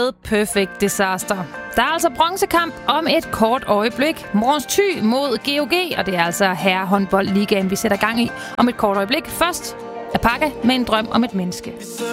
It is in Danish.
med Perfect Disaster. Der er altså bronzekamp om et kort øjeblik. Morgens Thy mod GOG, og det er altså herrehåndboldligaen, vi sætter gang i om et kort øjeblik. Først er Pakke med en drøm om et menneske.